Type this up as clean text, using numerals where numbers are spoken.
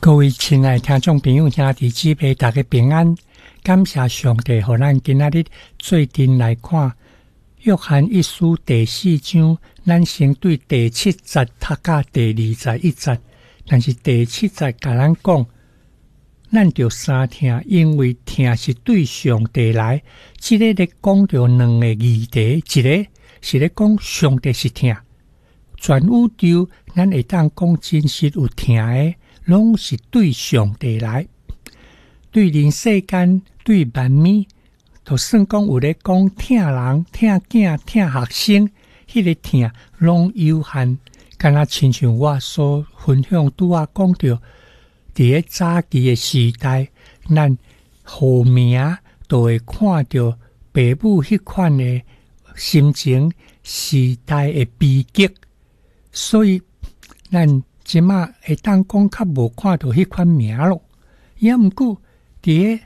各位亲爱的听众朋友、兄弟姊妹，大家平安！感谢上帝，互咱今仔日做阵来看约翰一书第4章，咱先对第7节读到第21节。但是第7节甲咱讲，咱着三听，因为听是对上帝来。即个咧讲着两个议题，一个是咧讲上帝是听，全宇宙咱会当讲真实有听的，拢是对上帝来。对人世间，对万物，就算讲有咧讲听人、听囝、听学生，迄个听拢有限。敢若亲像我所分享拄仔讲着，伫咧早期的时代，咱好名都会看着父母迄款的心情，时代的悲剧，所以咱即马会当讲较无看到迄款名咯。也毋过伫咧